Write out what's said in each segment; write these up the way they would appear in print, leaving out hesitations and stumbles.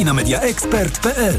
i na mediaexpert.pl.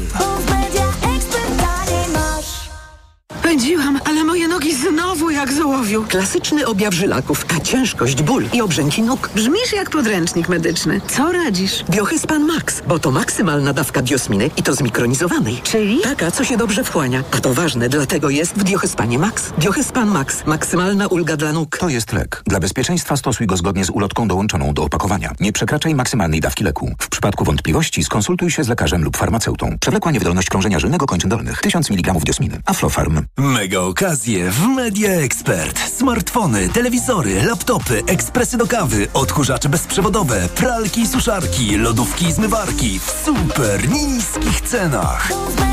Pędziłam, ale moje nogi znowu jak z ołowiu. Klasyczny objaw żylaków, ciężkość, ból i obrzęki nóg. Brzmisz jak podręcznik medyczny. Co radzisz? Biohyspan Max, bo to maksymalna dawka biosminy i to zmikronizowanej. Czyli? Taka, co się dobrze wchłania. A to ważne, dlatego jest w Biohyspanie Max. Biohyspan Max. Maksymalna ulga dla nóg. To jest lek. Dla bezpieczeństwa stosuj go zgodnie z ulotką dołączoną do opakowania. Nie przekraczaj maksymalnej dawki leku. W przypadku wątpliwości skonsultuj się z lekarzem lub farmaceutą. Przewlekła niewydolność krążenia żylnego kończyn dolnych. 1000 mg biosminy. Aflofarm. Mega okazje w Media Expert. Smartfony, telewizory, laptopy, ekspresy do kawy, odkurzacze bezprzewodowe, pralki i suszarki, lodówki i zmywarki w super niskich cenach.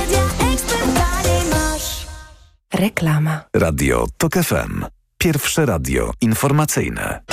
Reklama. Radio TOK FM. Pierwsze radio informacyjne.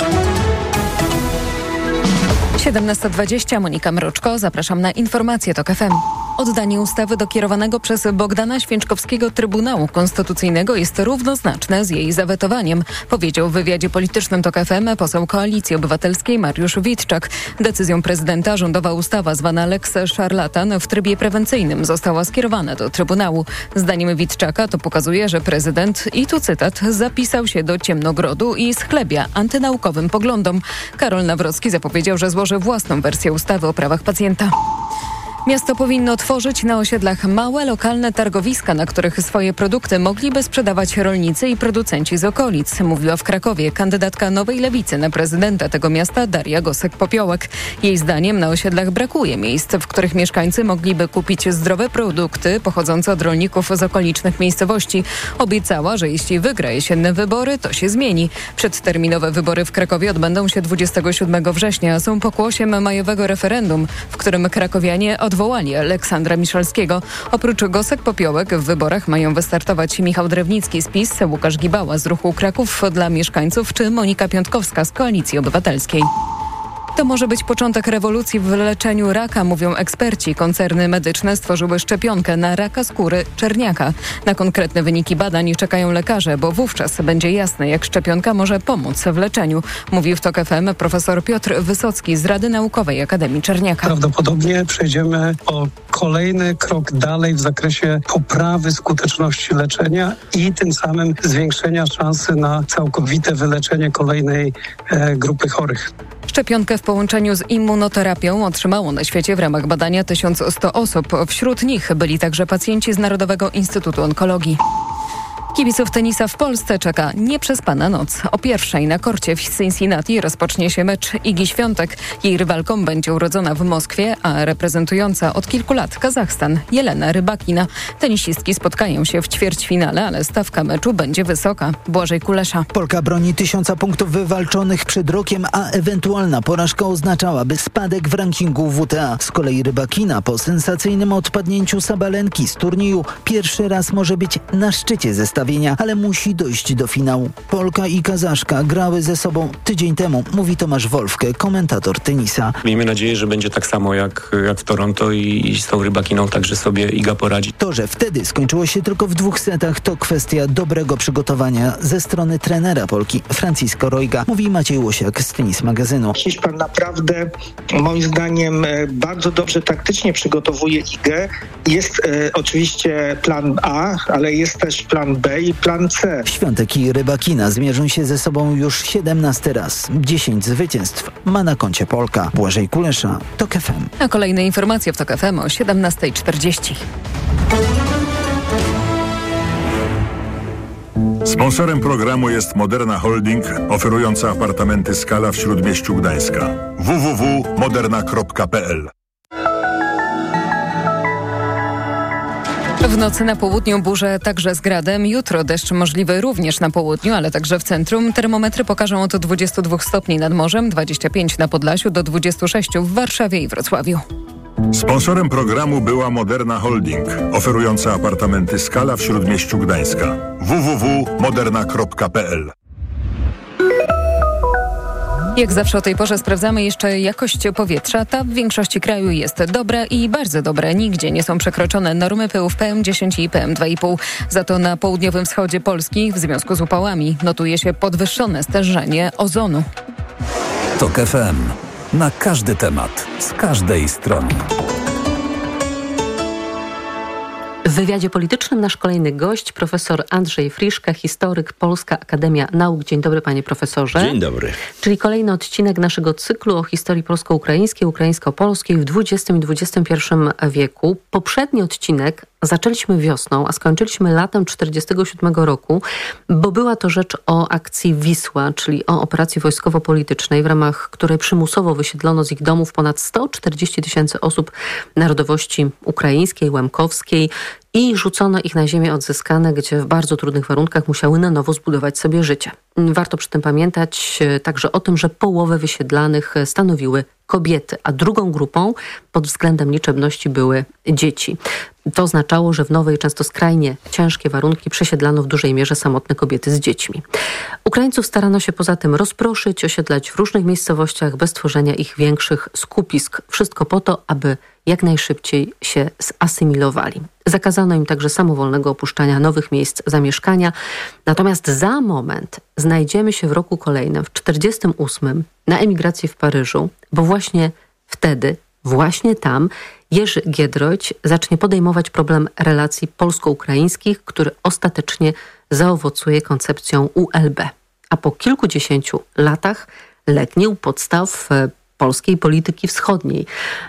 17:20, Monika Mroczko, zapraszam na informacje TOK FM. Oddanie ustawy do kierowanego przez Bogdana Święczkowskiego Trybunału Konstytucyjnego jest równoznaczne z jej zawetowaniem, powiedział w wywiadzie politycznym TOK FM poseł Koalicji Obywatelskiej Mariusz Witczak. Decyzją prezydenta rządowa ustawa zwana Lex Szarlatan w trybie prewencyjnym została skierowana do Trybunału. Zdaniem Witczaka to pokazuje, że prezydent, i tu cytat, zapisał się do ciemnogrodu i schlebia antynaukowym poglądom. Karol Nawrocki zapowiedział, że złoży własną wersję ustawy o prawach pacjenta. Miasto powinno tworzyć na osiedlach małe, lokalne targowiska, na których swoje produkty mogliby sprzedawać rolnicy i producenci z okolic, mówiła w Krakowie kandydatka Nowej Lewicy na prezydenta tego miasta Daria Gosek-Popiołek. Jej zdaniem na osiedlach brakuje miejsc, w których mieszkańcy mogliby kupić zdrowe produkty pochodzące od rolników z okolicznych miejscowości. Obiecała, że jeśli wygra jesienne wybory, to się zmieni. Przedterminowe wybory w Krakowie odbędą się 27 września. Są pokłosiem majowego referendum, w którym krakowianie odwołali Aleksandra Miszalskiego. Oprócz Gosek-Popiołek w wyborach mają wystartować Michał Drewnicki z PiS, Łukasz Gibała z Ruchu Kraków dla Mieszkańców czy Monika Piątkowska z Koalicji Obywatelskiej. To może być początek rewolucji w leczeniu raka, mówią eksperci. Koncerny medyczne stworzyły szczepionkę na raka skóry czerniaka. Na konkretne wyniki badań czekają lekarze, bo wówczas będzie jasne, jak szczepionka może pomóc w leczeniu, mówił w TOK FM profesor Piotr Wysocki z Rady Naukowej Akademii Czerniaka. Prawdopodobnie przejdziemy o kolejny krok dalej w zakresie poprawy skuteczności leczenia i tym samym zwiększenia szansy na całkowite wyleczenie kolejnej grupy chorych. Szczepionkę w połączeniu z immunoterapią otrzymało na świecie w ramach badania 1100 osób. Wśród nich byli także pacjenci z Narodowego Instytutu Onkologii. Kibiców tenisa w Polsce czeka nieprzespana noc. O 1:00 na korcie w Cincinnati rozpocznie się mecz Igi Świątek. Jej rywalką będzie urodzona w Moskwie, a reprezentująca od kilku lat Kazachstan Jelena Rybakina. Tenisistki spotkają się w ćwierćfinale, ale stawka meczu będzie wysoka. Błażej Kulesza. Polka broni 1000 punktów wywalczonych przed rokiem, a ewentualna porażka oznaczałaby spadek w rankingu WTA. Z kolei Rybakina po sensacyjnym odpadnięciu Sabalenki z turnieju pierwszy raz może być na szczycie zestawienia, ale musi dojść do finału. Polka i Kazaszka grały ze sobą tydzień temu, mówi Tomasz Wolfke, komentator tenisa. Miejmy nadzieję, że będzie tak samo jak w Toronto i z tą Rybakiną także sobie Iga poradzi. To, że wtedy skończyło się tylko w 2 setach, to kwestia dobrego przygotowania ze strony trenera Polki, Francisco Roiga, mówi Maciej Łosiak z Tenis Magazynu. Hiszpan naprawdę, moim zdaniem, bardzo dobrze taktycznie przygotowuje Igę. Jest oczywiście plan A, ale jest też plan B i plan C. Świątek i Rybakina zmierzą się ze sobą już 17 raz. 10 zwycięstw ma na koncie Polka. Błażej Kulesza, TOK FM. A kolejne informacje w TOK FM o 17:40. Sponsorem programu jest Moderna Holding, oferująca apartamenty Skala w Śródmieściu Gdańska. www.moderna.pl. W nocy na południu burze także z gradem. Jutro deszcz możliwy również na południu, ale także w centrum. Termometry pokażą od 22 stopni nad morzem, 25 na Podlasiu do 26 w Warszawie i Wrocławiu. Sponsorem programu była Moderna Holding, oferująca apartamenty Skala w Śródmieściu Gdańska. www.moderna.pl. Jak zawsze o tej porze sprawdzamy jeszcze jakość powietrza. Ta w większości kraju jest dobra i bardzo dobra. Nigdzie nie są przekroczone normy pyłów PM10 i PM2,5. Za to na południowym wschodzie Polski w związku z upałami notuje się podwyższone stężenie ozonu. TOK FM. Na każdy temat, z każdej strony. wywiadzie politycznym nasz kolejny gość, profesor Andrzej Friszka, historyk, Polska Akademia Nauk. Dzień dobry, panie profesorze. Dzień dobry. Czyli kolejny odcinek naszego cyklu o historii polsko-ukraińskiej, ukraińsko-polskiej w XX i XXI wieku. Poprzedni odcinek zaczęliśmy wiosną, a skończyliśmy latem 1947 roku, bo była to rzecz o akcji Wisła, czyli o operacji wojskowo-politycznej, w ramach której przymusowo wysiedlono z ich domów ponad 140 000 osób narodowości ukraińskiej, łemkowskiej i rzucono ich na ziemię odzyskane, gdzie w bardzo trudnych warunkach musiały na nowo zbudować sobie życie. Warto przy tym pamiętać także o tym, że połowę wysiedlanych stanowiły kobiety, a drugą grupą pod względem liczebności były dzieci. To oznaczało, że w nowe i często skrajnie ciężkie warunki przesiedlano w dużej mierze samotne kobiety z dziećmi. Ukraińców starano się poza tym rozproszyć, osiedlać w różnych miejscowościach bez tworzenia ich większych skupisk. Wszystko po to, aby jak najszybciej się zasymilowali. Zakazano im także samowolnego opuszczania nowych miejsc zamieszkania. Natomiast za moment znajdziemy się w roku kolejnym, w 1948, na emigracji w Paryżu, bo właśnie wtedy, właśnie tam Jerzy Giedroyć zacznie podejmować problem relacji polsko-ukraińskich, który ostatecznie zaowocuje koncepcją ULB. A po kilkudziesięciu latach legnie u podstaw polskiej polityki wschodniej.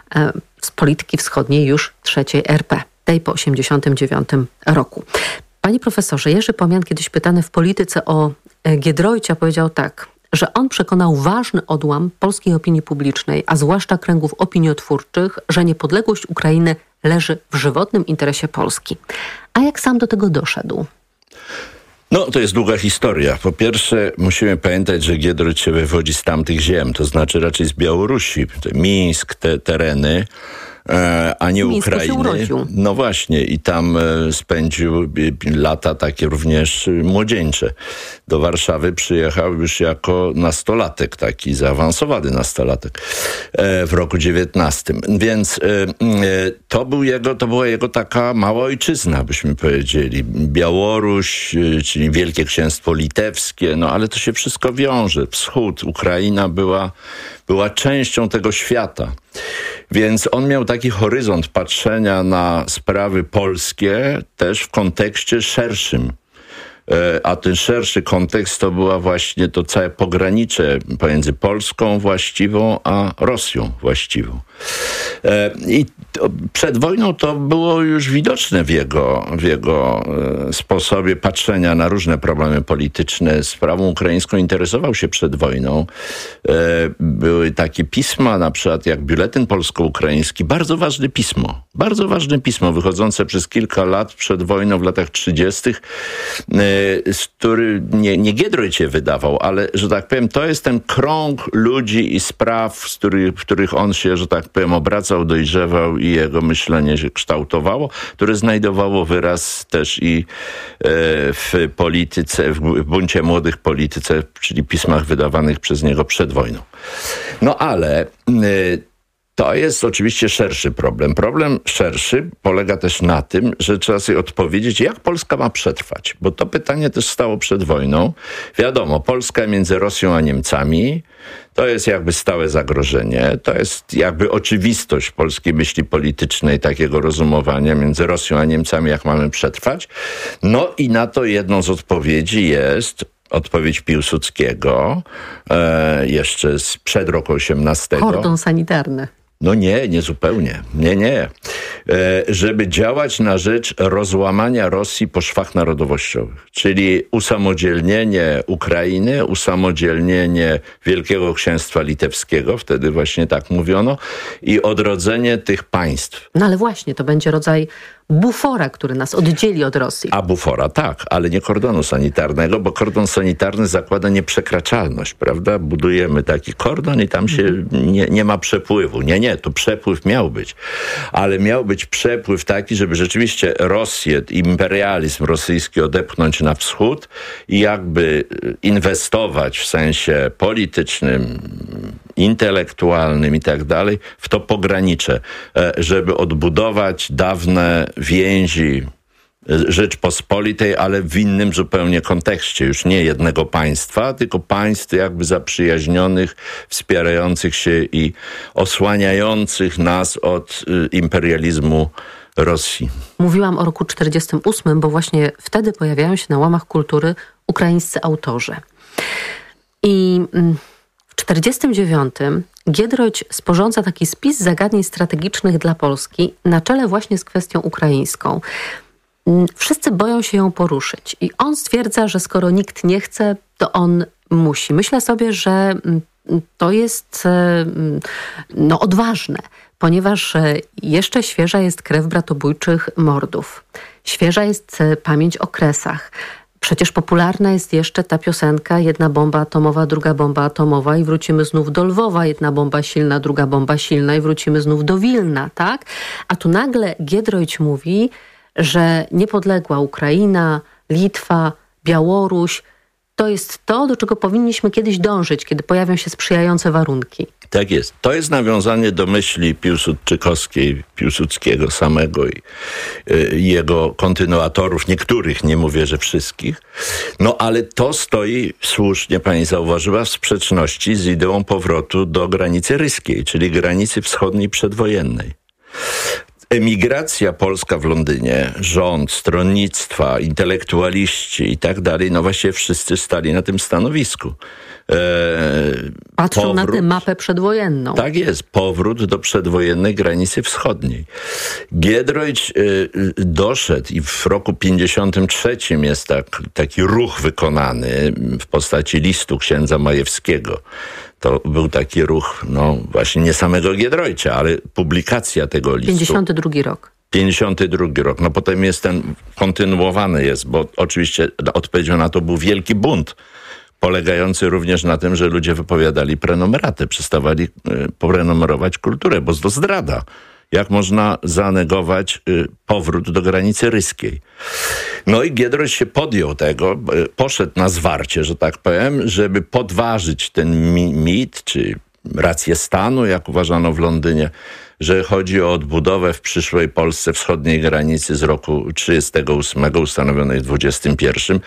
Z polityki wschodniej już III RP, tej po 1989 roku. Panie profesorze, Jerzy Pomian, kiedyś pytany w Polityce o Giedroycia, powiedział tak, że on przekonał ważny odłam polskiej opinii publicznej, a zwłaszcza kręgów opiniotwórczych, że niepodległość Ukrainy leży w żywotnym interesie Polski. A jak sam do tego doszedł? No, to jest długa historia. Po pierwsze, musimy pamiętać, że Giedroyć się wywodzi z tamtych ziem, to znaczy raczej z Białorusi. Mińsk, te tereny, a nie Ukrainy. No właśnie, i tam spędził lata takie również młodzieńcze. Do Warszawy przyjechał już jako nastolatek, taki zaawansowany nastolatek w roku 19. Więc to była jego taka mała ojczyzna, byśmy powiedzieli. Białoruś, czyli Wielkie Księstwo Litewskie, no ale to się wszystko wiąże. Wschód, Ukraina była częścią tego świata. Więc on miał taki horyzont patrzenia na sprawy polskie też w kontekście szerszym. A ten szerszy kontekst to była właśnie to całe pogranicze pomiędzy Polską właściwą a Rosją właściwą. I przed wojną to było już widoczne w jego sposobie patrzenia na różne problemy polityczne. Sprawą ukraińską interesował się przed wojną. Były takie pisma, na przykład jak Biuletyn Polsko-Ukraiński, bardzo ważne pismo wychodzące przez kilka lat przed wojną w latach 30., który nie Giedroyć je wydawał, ale, że tak powiem, to jest ten krąg ludzi i spraw, w których on się, że tak powiem, obracał, dojrzewał i jego myślenie się kształtowało, które znajdowało wyraz też i w polityce, w buncie młodych polityce, czyli pismach wydawanych przez niego przed wojną. No ale to jest oczywiście szerszy problem. Problem szerszy polega też na tym, że trzeba sobie odpowiedzieć, jak Polska ma przetrwać. Bo to pytanie też stało przed wojną. Wiadomo, Polska między Rosją a Niemcami to jest jakby stałe zagrożenie. To jest jakby oczywistość polskiej myśli politycznej, takiego rozumowania między Rosją a Niemcami, jak mamy przetrwać. No i na to jedną z odpowiedzi jest odpowiedź Piłsudskiego, jeszcze sprzed roku 18. Kordon sanitarny. No nie zupełnie. Nie. Żeby działać na rzecz rozłamania Rosji po szwach narodowościowych. Czyli usamodzielnienie Ukrainy, usamodzielnienie Wielkiego Księstwa Litewskiego, wtedy właśnie tak mówiono, i odrodzenie tych państw. No ale właśnie, to będzie rodzaj bufora, który nas oddzieli od Rosji. A bufora, tak, ale nie kordonu sanitarnego, bo kordon sanitarny zakłada nieprzekraczalność, prawda? Budujemy taki kordon i tam się nie ma przepływu. Nie, tu przepływ miał być. Ale miał być przepływ taki, żeby rzeczywiście Rosję, imperializm rosyjski odepchnąć na wschód i jakby inwestować w sensie politycznym, intelektualnym i tak dalej, w to pogranicze, żeby odbudować dawne więzi Rzeczpospolitej, ale w innym zupełnie kontekście. Już nie jednego państwa, tylko państw jakby zaprzyjaźnionych, wspierających się i osłaniających nas od imperializmu Rosji. Mówiłam o roku 1948, bo właśnie wtedy pojawiają się na łamach kultury ukraińscy autorzy. I w 1949 Giedroyć sporządza taki spis zagadnień strategicznych dla Polski na czele właśnie z kwestią ukraińską. Wszyscy boją się ją poruszyć i on stwierdza, że skoro nikt nie chce, to on musi. Myślę sobie, że to jest odważne, ponieważ jeszcze świeża jest krew bratobójczych mordów. Świeża jest pamięć o Kresach. Przecież popularna jest jeszcze ta piosenka jedna bomba atomowa, druga bomba atomowa i wrócimy znów do Lwowa, jedna bomba silna, druga bomba silna i wrócimy znów do Wilna, tak? A tu nagle Giedroyć mówi, że niepodległa Ukraina, Litwa, Białoruś to jest to, do czego powinniśmy kiedyś dążyć, kiedy pojawią się sprzyjające warunki. Tak jest. To jest nawiązanie do myśli piłsudczykowskiej, Piłsudskiego samego i jego kontynuatorów, niektórych, nie mówię, że wszystkich. No ale to stoi, słusznie pani zauważyła, w sprzeczności z ideą powrotu do granicy ryskiej, czyli granicy wschodniej przedwojennej. Emigracja polska w Londynie, rząd, stronnictwa, intelektualiści i tak dalej, no właśnie wszyscy stali na tym stanowisku. Patrzą na tę mapę przedwojenną. Tak jest, powrót do przedwojennej granicy wschodniej. Giedroyć doszedł i w roku 1953 jest taki ruch wykonany w postaci listu księdza Majewskiego. To był taki ruch, no właśnie nie samego Giedroycia, ale publikacja tego listu. 52 rok. 52 rok. No potem kontynuowany jest, bo oczywiście odpowiedzią na to był wielki bunt, polegający również na tym, że ludzie wypowiadali prenumeratę, przestawali prenumerować kulturę, bo to zdrada. Jak można zanegować powrót do granicy ryskiej? No i Giedroyć się podjął tego, poszedł na zwarcie, że tak powiem, żeby podważyć ten mit, czy rację stanu, jak uważano w Londynie, że chodzi o odbudowę w przyszłej Polsce wschodniej granicy z roku 1938, ustanowionej w 1921,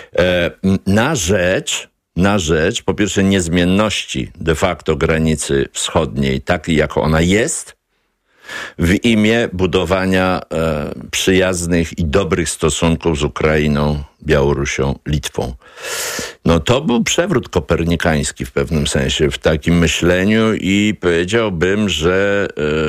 na rzecz, po pierwsze, niezmienności de facto granicy wschodniej, takiej jak ona jest, w imię budowania przyjaznych i dobrych stosunków z Ukrainą, Białorusią, Litwą. No to był przewrót kopernikański w pewnym sensie w takim myśleniu i powiedziałbym, że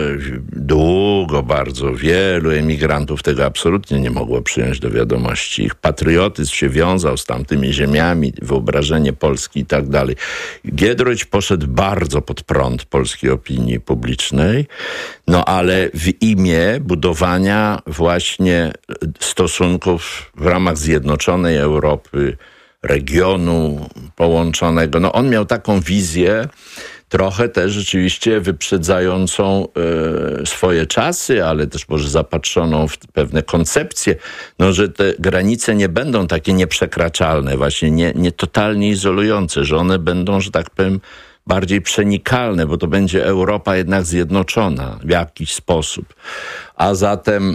długo bardzo wielu emigrantów tego absolutnie nie mogło przyjąć do wiadomości. Ich patriotyzm się wiązał z tamtymi ziemiami, wyobrażenie Polski i tak dalej. Giedroyć poszedł bardzo pod prąd polskiej opinii publicznej, no ale w imię budowania właśnie stosunków w ramach zjednoczonej Europy, regionu połączonego. No on miał taką wizję, trochę też rzeczywiście wyprzedzającą swoje czasy, ale też może zapatrzoną w pewne koncepcje, no, że te granice nie będą takie nieprzekraczalne, właśnie nie totalnie izolujące, że one będą, że tak powiem, bardziej przenikalne, bo to będzie Europa jednak zjednoczona w jakiś sposób. A zatem,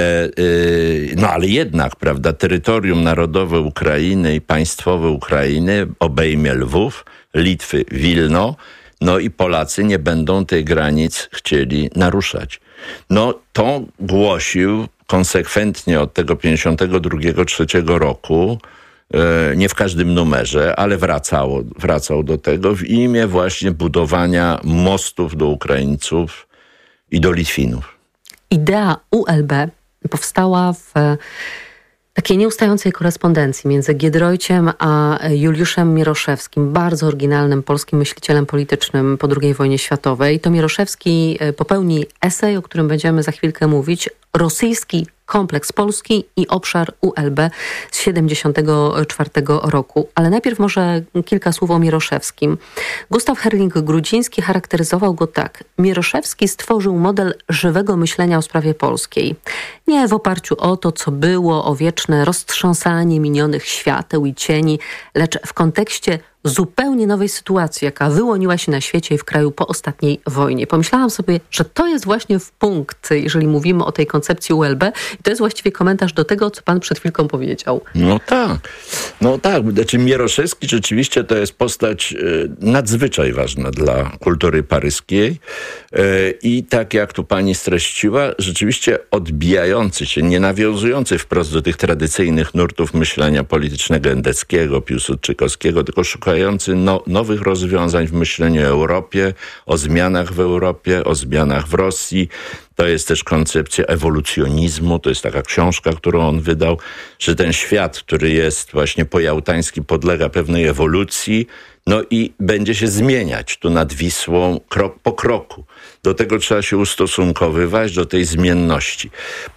no ale jednak, prawda, terytorium narodowe Ukrainy i państwowe Ukrainy obejmie Lwów, Litwy, Wilno, no i Polacy nie będą tych granic chcieli naruszać. No to głosił konsekwentnie od tego 52-53 roku, nie w każdym numerze, ale wracał do tego w imię właśnie budowania mostów do Ukraińców i do Litwinów. Idea ULB powstała w takiej nieustającej korespondencji między Giedroyciem a Juliuszem Mieroszewskim, bardzo oryginalnym polskim myślicielem politycznym po II wojnie światowej. To Mieroszewski popełni esej, o którym będziemy za chwilkę mówić, Rosyjski kompleks Polski i obszar ULB z 1974 roku. Ale najpierw może kilka słów o Mieroszewskim. Gustaw Herling-Grudziński charakteryzował go tak. Mieroszewski stworzył model żywego myślenia o sprawie polskiej. Nie w oparciu o to, co było, o wieczne roztrząsanie minionych świateł i cieni, lecz w kontekście zupełnie nowej sytuacji, jaka wyłoniła się na świecie i w kraju po ostatniej wojnie. Pomyślałam sobie, że to jest właśnie w punkt, jeżeli mówimy o tej koncepcji ULB i to jest właściwie komentarz do tego, co pan przed chwilką powiedział. No tak. Znaczy Mieroszewski rzeczywiście to jest postać nadzwyczaj ważna dla kultury paryskiej i tak jak tu pani streściła, rzeczywiście odbijający się, nie nawiązujący wprost do tych tradycyjnych nurtów myślenia politycznego endeckiego, piłsudczykowskiego, tylko szukający nowych rozwiązań w myśleniu o Europie, o zmianach w Europie, o zmianach w Rosji. To jest też koncepcja ewolucjonizmu, to jest taka książka, którą on wydał, że ten świat, który jest właśnie pojałtański, podlega pewnej ewolucji, no i będzie się zmieniać tu nad Wisłą krok po kroku. Do tego trzeba się ustosunkowywać, do tej zmienności.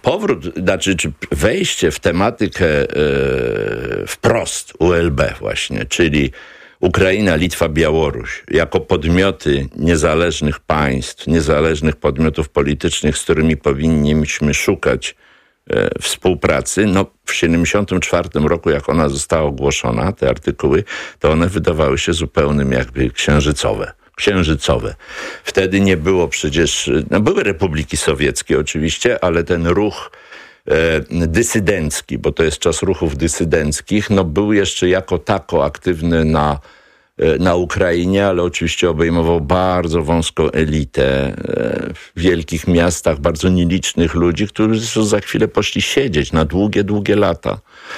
Czy wejście w tematykę wprost ULB właśnie, czyli Ukraina, Litwa, Białoruś, jako podmioty niezależnych państw, niezależnych podmiotów politycznych, z którymi powinniśmy szukać współpracy. No, w 1974 roku, jak ona została ogłoszona, te artykuły, to one wydawały się zupełnym jakby księżycowe. Wtedy nie było przecież, były republiki sowieckie oczywiście, ale ten ruch dysydencki, bo to jest czas ruchów dysydenckich, był jeszcze jako tako aktywny na Ukrainie, ale oczywiście obejmował bardzo wąską elitę w wielkich miastach, bardzo nielicznych ludzi, którzy za chwilę poszli siedzieć na długie lata.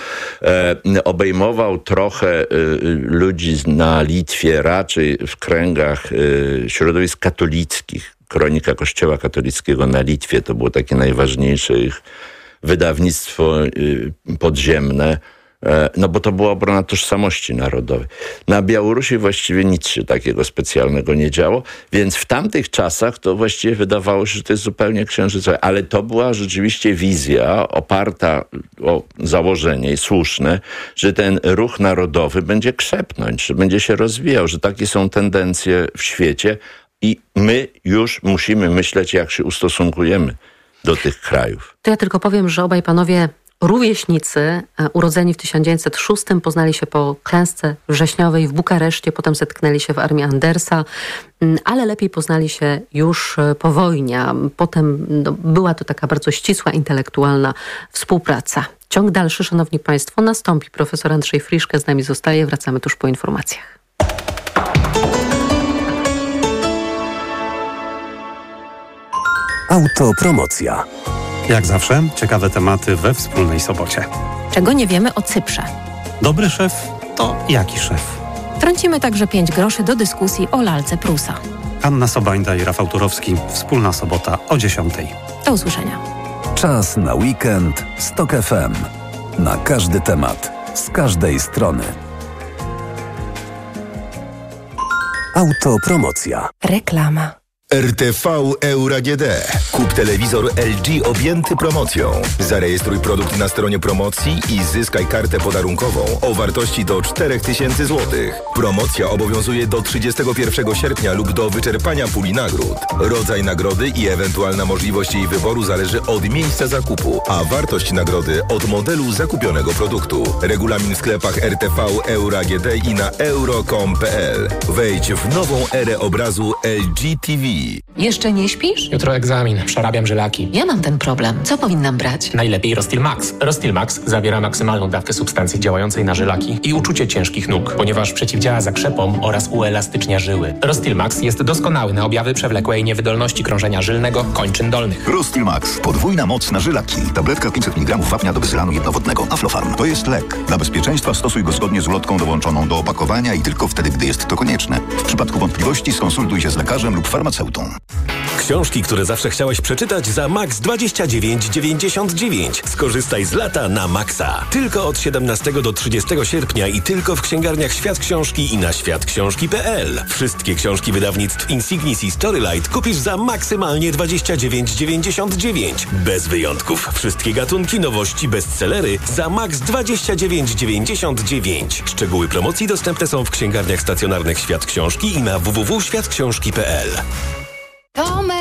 Obejmował trochę ludzi na Litwie, raczej w kręgach środowisk katolickich. Kronika Kościoła katolickiego na Litwie to było takie najważniejsze ich wydawnictwo podziemne, bo to była obrona tożsamości narodowej. Na Białorusi właściwie nic się takiego specjalnego nie działo, więc w tamtych czasach to właściwie wydawało się, że to jest zupełnie księżycowe, ale to była rzeczywiście wizja oparta o założenie i słuszne, że ten ruch narodowy będzie krzepnąć, że będzie się rozwijał, że takie są tendencje w świecie i my już musimy myśleć, jak się ustosunkujemy do tych krajów. To ja tylko powiem, że obaj panowie rówieśnicy, urodzeni w 1906, poznali się po klęsce wrześniowej w Bukareszcie, potem zetknęli się w armii Andersa, ale lepiej poznali się już po wojnie. Potem była to taka bardzo ścisła, intelektualna współpraca. Ciąg dalszy, szanowni państwo, nastąpi. Profesor Andrzej Friszke z nami zostaje. Wracamy tuż po informacjach. Autopromocja. Jak zawsze, ciekawe tematy we wspólnej sobocie. Czego nie wiemy o Cyprze? Dobry szef to jaki szef? Trącimy także 5 groszy do dyskusji o lalce Prusa. Anna Sobańda i Rafał Turowski. Wspólna sobota o 10:00. Do usłyszenia. Czas na weekend z TOK FM. Na każdy temat, z każdej strony. Autopromocja. Reklama. RTV Euro AGD. Kup telewizor LG objęty promocją. Zarejestruj produkt na stronie promocji i zyskaj kartę podarunkową o wartości do 4000 zł. Promocja obowiązuje do 31 sierpnia lub do wyczerpania puli nagród. Rodzaj nagrody i ewentualna możliwość jej wyboru zależy od miejsca zakupu, a wartość nagrody od modelu zakupionego produktu. Regulamin w sklepach RTV Euro AGD i na euro.com.pl. Wejdź w nową erę obrazu LG TV. Jeszcze nie śpisz? Jutro egzamin. Przerabiam żylaki. Ja mam ten problem. Co powinnam brać? Najlepiej Rostil Max. Rostil Max zawiera maksymalną dawkę substancji działającej na żylaki i uczucie ciężkich nóg, ponieważ przeciwdziała zakrzepom oraz uelastycznia żyły. Rostil Max jest doskonały na objawy przewlekłej niewydolności krążenia żylnego kończyn dolnych. Rostil Max. Podwójna moc na żylaki. Tabletka 500 mg wapnia do bezylanu jednowodnego. Aflofarm. To jest lek. Dla bezpieczeństwa stosuj go zgodnie z ulotką dołączoną do opakowania i tylko wtedy, gdy jest to konieczne. W przypadku wątpliwości skonsultuj się z lekarzem lub farmaceutą. Książki, które zawsze chciałeś przeczytać za max 29,99. Skorzystaj z lata na Maxa. Tylko od 17 do 30 sierpnia i tylko w księgarniach Świat Książki i na światksiążki.pl. Wszystkie książki wydawnictw Insignis i Storylight kupisz za maksymalnie 29,99. Bez wyjątków. Wszystkie gatunki, nowości, bestsellery za max 29,99. Szczegóły promocji dostępne są w księgarniach stacjonarnych Świat Książki i na www.światksiążki.pl. Tomek!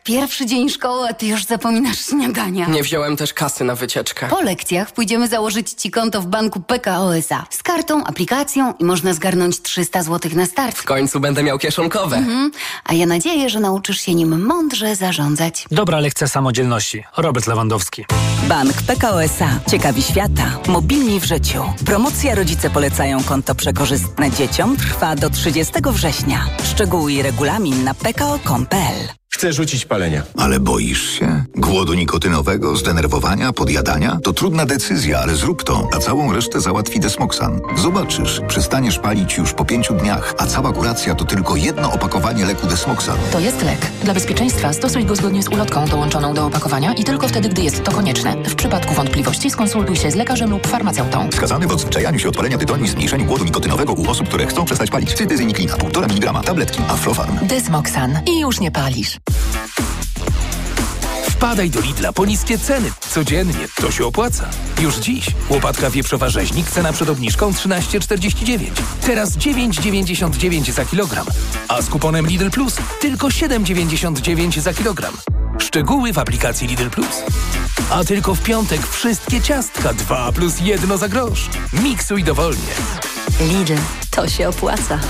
Pierwszy dzień szkoły, a ty już zapominasz śniadania. Nie wziąłem też kasy na wycieczkę. Po lekcjach pójdziemy założyć ci konto w banku PKO SA. Z kartą, aplikacją i można zgarnąć 300 zł na start. W końcu będę miał kieszonkowe. A ja nadzieję, że nauczysz się nim mądrze zarządzać. Dobra lekcja samodzielności. Robert Lewandowski. Bank PKO SA. Ciekawi świata. Mobilni w życiu. Promocja Rodzice polecają konto przekorzystne dzieciom trwa do 30 września. Szczegóły i regulamin na pko.com.pl. Chcę rzucić palenia. Ale boisz się? Głodu nikotynowego, zdenerwowania, podjadania? To trudna decyzja, ale zrób to, a całą resztę załatwi Desmoxan. Zobaczysz, przestaniesz palić już po 5 dniach, a cała kuracja to tylko jedno opakowanie leku Desmoxan. To jest lek. Dla bezpieczeństwa stosuj go zgodnie z ulotką dołączoną do opakowania i tylko wtedy, gdy jest to konieczne. W przypadku wątpliwości skonsultuj się z lekarzem lub farmaceutą. Wskazany w odzwyczajaniu się od palenia tytoniu i zmniejszeniu głodu nikotynowego u osób, które chcą przestać palić. Cytyzyniklina, 1,5 mg, tabletki Aflofarm. Desmoxan. I już nie palisz. Wpadaj do Lidla po niskie ceny. Codziennie to się opłaca. Już dziś łopatka wieprzowa rzeźnik, cena przed obniżką 13,49. Teraz 9,99 za kilogram. A z kuponem Lidl Plus tylko 7,99 za kilogram. Szczegóły w aplikacji Lidl Plus. A tylko w piątek wszystkie ciastka 2 + 1 za grosz. Miksuj dowolnie. Lidl, to się opłaca.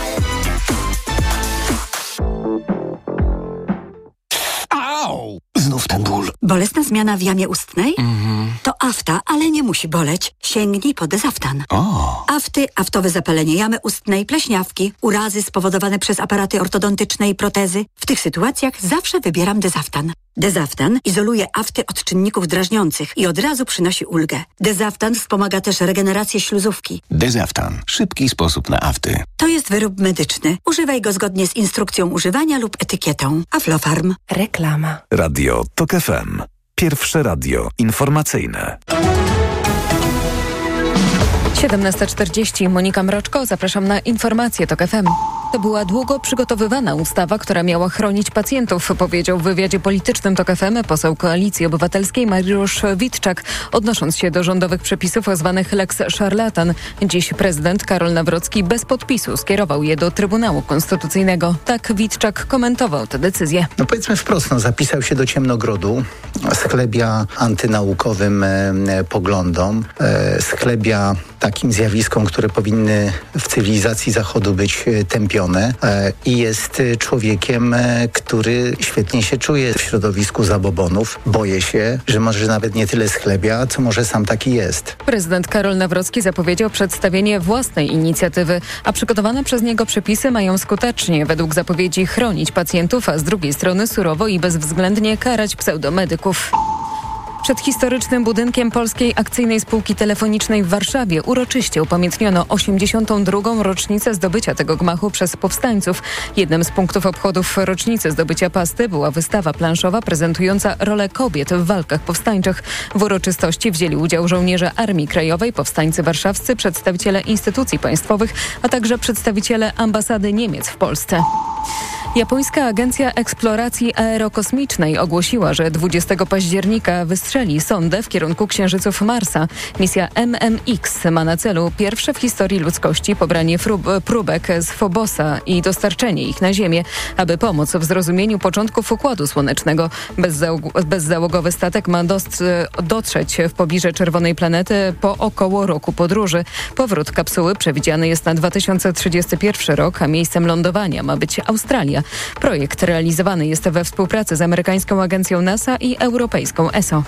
Znów ten ból. Bolesna zmiana w jamie ustnej? To afta, ale nie musi boleć. Sięgnij po Dezaftan. Afty, aftowe zapalenie jamy ustnej, pleśniawki, urazy spowodowane przez aparaty ortodontyczne i protezy. W tych sytuacjach zawsze wybieram Dezaftan. Dezaftan izoluje afty od czynników drażniących i od razu przynosi ulgę. Dezaftan wspomaga też regenerację śluzówki. Dezaftan. Szybki sposób na afty. To jest wyrób medyczny. Używaj go zgodnie z instrukcją używania lub etykietą. Aflofarm. Reklama. Radio TOK FM. Pierwsze radio informacyjne. 17:40. Monika Mroczko, zapraszam na informacje TOK FM. To była długo przygotowywana ustawa, która miała chronić pacjentów, powiedział w wywiadzie politycznym TOK FM poseł Koalicji Obywatelskiej Mariusz Witczak, odnosząc się do rządowych przepisów zwanych Lex Szarlatan. Dziś prezydent Karol Nawrocki bez podpisu skierował je do Trybunału Konstytucyjnego. Tak Witczak komentował tę decyzję. Powiedzmy wprost, zapisał się do ciemnogrodu, schlebia antynaukowym poglądom, schlebia takim zjawiskom, które powinny w cywilizacji Zachodu być tępione i jest człowiekiem, który świetnie się czuje w środowisku zabobonów. Boję się, że może nawet nie tyle schlebia, co może sam taki jest. Prezydent Karol Nawrocki zapowiedział przedstawienie własnej inicjatywy, a przygotowane przez niego przepisy mają skutecznie, według zapowiedzi, chronić pacjentów, a z drugiej strony surowo i bezwzględnie karać pseudomedyków. Przed historycznym budynkiem Polskiej Akcyjnej Spółki Telefonicznej w Warszawie uroczyście upamiętniono 82. rocznicę zdobycia tego gmachu przez powstańców. Jednym z punktów obchodów rocznicy zdobycia pasty była wystawa planszowa prezentująca rolę kobiet w walkach powstańczych. W uroczystości wzięli udział żołnierze Armii Krajowej, powstańcy warszawscy, przedstawiciele instytucji państwowych, a także przedstawiciele ambasady Niemiec w Polsce. Japońska Agencja Eksploracji Aerokosmicznej ogłosiła, że 20 października wystrzeli sondę w kierunku księżyców Marsa. Misja MMX ma na celu pierwsze w historii ludzkości pobranie próbek z Phobosa i dostarczenie ich na Ziemię, aby pomóc w zrozumieniu początków Układu Słonecznego. Bezzałogowy statek ma dotrzeć w pobliże Czerwonej Planety po około roku podróży. Powrót kapsuły przewidziany jest na 2031 rok, a miejscem lądowania ma być Australia. Projekt realizowany jest we współpracy z amerykańską agencją NASA i europejską ESO.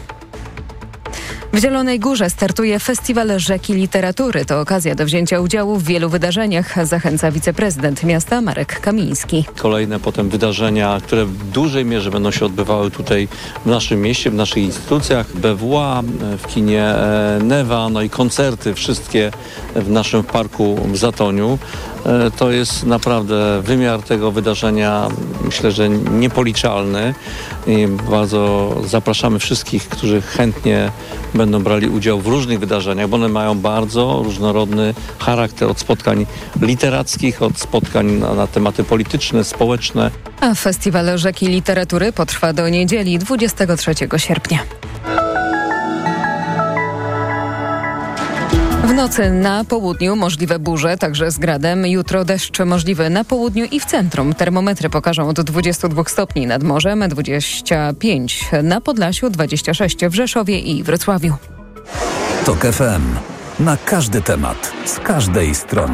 W Zielonej Górze startuje Festiwal Rzeki Literatury. To okazja do wzięcia udziału w wielu wydarzeniach, zachęca wiceprezydent miasta Marek Kamiński. Kolejne potem wydarzenia, które w dużej mierze będą się odbywały tutaj w naszym mieście, w naszych instytucjach, BWA, w kinie Newa, no i koncerty wszystkie w naszym parku w Zatoniu. To jest naprawdę wymiar tego wydarzenia, myślę, że niepoliczalny. I bardzo zapraszamy wszystkich, którzy chętnie będą brali udział w różnych wydarzeniach, bo one mają bardzo różnorodny charakter, od spotkań literackich, od spotkań na tematy polityczne, społeczne. A Festiwal Rzeki Literatury potrwa do niedzieli 23 sierpnia. W nocy na południu możliwe burze, także z gradem. Jutro deszcz możliwy na południu i w centrum. Termometry pokażą od 22 stopni nad morzem, 25 na Podlasiu, 26 w Rzeszowie i Wrocławiu. TOK FM. Na każdy temat, z każdej strony.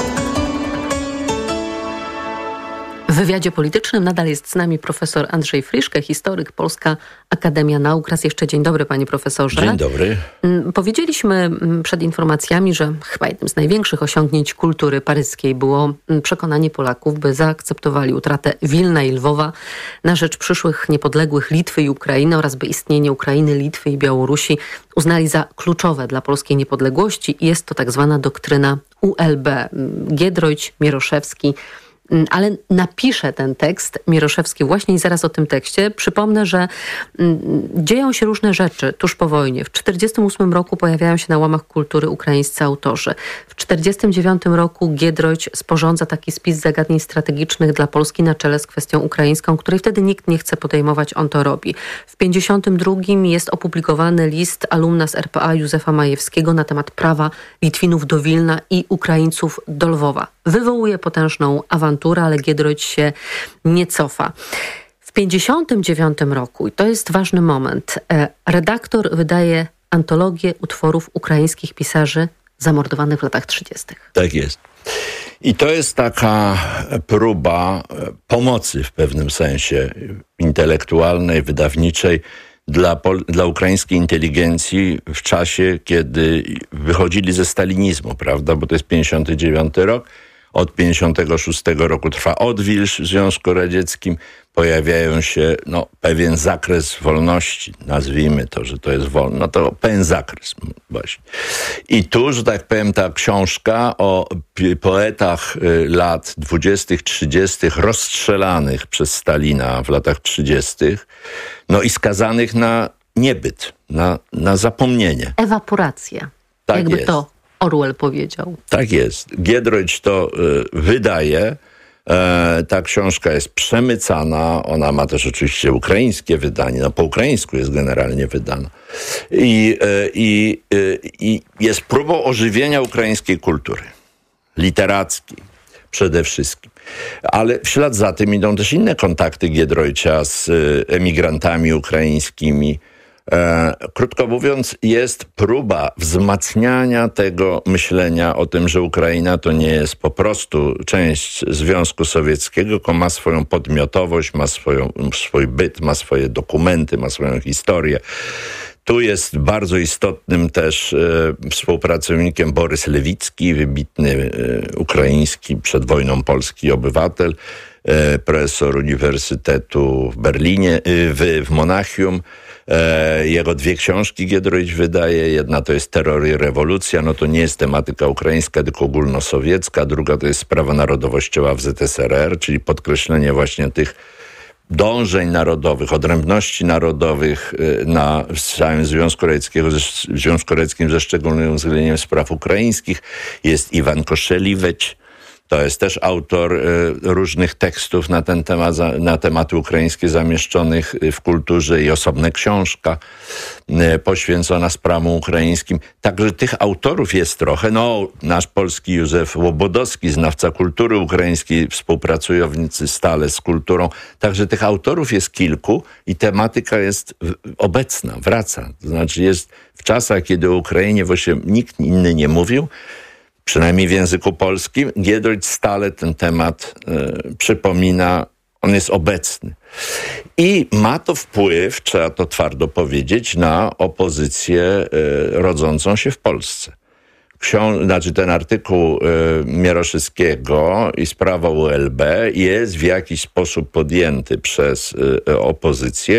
W wywiadzie politycznym nadal jest z nami profesor Andrzej Friszke, historyk, Polska Akademia Nauk. Raz jeszcze dzień dobry, panie profesorze. Dzień dobry. Powiedzieliśmy przed informacjami, że chyba jednym z największych osiągnięć kultury paryskiej było przekonanie Polaków, by zaakceptowali utratę Wilna i Lwowa na rzecz przyszłych niepodległych Litwy i Ukrainy oraz by istnienie Ukrainy, Litwy i Białorusi uznali za kluczowe dla polskiej niepodległości. Jest to tak zwana doktryna ULB. Giedroyć, Mieroszewski. Ale napisze ten tekst Mieroszewski właśnie i zaraz o tym tekście. Przypomnę, że dzieją się różne rzeczy tuż po wojnie. W 1948 roku pojawiają się na łamach kultury ukraińscy autorzy. W 1949 roku Giedroyć sporządza taki spis zagadnień strategicznych dla Polski na czele z kwestią ukraińską, której wtedy nikt nie chce podejmować, on to robi. W 1952 jest opublikowany list alumna z RPA Józefa Majewskiego na temat prawa Litwinów do Wilna i Ukraińców do Lwowa. Wywołuje potężną awanturę, ale Giedroyć się nie cofa. W 1959 roku, i to jest ważny moment, redaktor wydaje antologię utworów ukraińskich pisarzy zamordowanych w latach 30. Tak jest. I to jest taka próba pomocy w pewnym sensie intelektualnej, wydawniczej dla ukraińskiej inteligencji w czasie, kiedy wychodzili ze stalinizmu, prawda? Bo to jest 59 rok. Od 56 roku trwa odwilż w Związku Radzieckim. Pojawiają się pewien zakres wolności. Nazwijmy to, że to jest wolno. No to pewien zakres właśnie. I tu, że tak powiem, ta książka o poetach lat 20., 30. rozstrzelanych przez Stalina w latach 30. I skazanych na niebyt, na zapomnienie. Ewaporacja. Tak jakby jest. To Orwell powiedział. Tak jest. Giedroyć to wydaje. Ta książka jest przemycana. Ona ma też oczywiście ukraińskie wydanie. Po ukraińsku jest generalnie wydana. I jest próbą ożywienia ukraińskiej kultury. Literackiej przede wszystkim. Ale w ślad za tym idą też inne kontakty Giedroycia z emigrantami ukraińskimi. Krótko mówiąc, jest próba wzmacniania tego myślenia o tym, że Ukraina to nie jest po prostu część Związku Sowieckiego, tylko ma swoją podmiotowość, ma swój byt, ma swoje dokumenty, ma swoją historię. Tu jest bardzo istotnym też współpracownikiem Borys Lewicki, wybitny ukraiński, przed wojną polski obywatel, profesor Uniwersytetu w Berlinie, w Monachium. Jego 2 książki Giedroyć wydaje. Jedna to jest Terror i rewolucja. To nie jest tematyka ukraińska, tylko ogólnosowiecka. Druga to jest sprawa narodowościowa w ZSRR, czyli podkreślenie właśnie tych dążeń narodowych, odrębności narodowych w całym Związku Radzieckim ze szczególnym uwzględnieniem spraw ukraińskich. Jest Iwan Koszeliwicz. To jest też autor różnych tekstów na ten temat, na tematy ukraińskie zamieszczonych w kulturze i osobna książka poświęcona sprawom ukraińskim. Także tych autorów jest trochę. Nasz polski Józef Łobodowski, znawca kultury ukraińskiej, współpracujący stale z kulturą. Także tych autorów jest kilku i tematyka jest obecna, wraca. To znaczy jest w czasach, kiedy o Ukrainie właśnie nikt inny nie mówił, przynajmniej w języku polskim, Giedroyć stale ten temat przypomina, on jest obecny. I ma to wpływ, trzeba to twardo powiedzieć, na opozycję rodzącą się w Polsce. Ten artykuł Mieroszewskiego i sprawa ULB jest w jakiś sposób podjęty przez opozycję